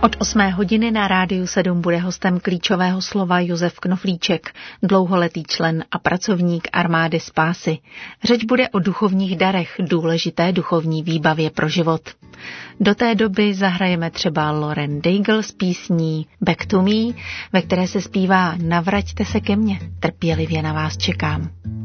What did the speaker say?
Od 8 hodiny na Rádiu 7 bude hostem klíčového slova Josef Knoflíček, dlouholetý člen a pracovník Armády spásy. Řeč bude o duchovních darech, důležité duchovní výbavě pro život. Do té doby zahrajeme třeba Lauren Daigle s písní Back to Me, ve které se zpívá Navraťte se ke mně, trpělivě na vás čekám.